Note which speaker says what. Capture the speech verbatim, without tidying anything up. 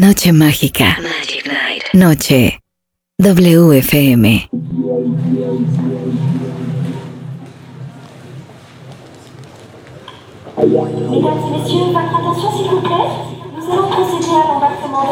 Speaker 1: Noche mágica.
Speaker 2: Magic Night.
Speaker 1: Noche W F M.
Speaker 3: Mesdames et messieurs, votre attention s'il vous plaît. Nous allons procéder à l'embarquement de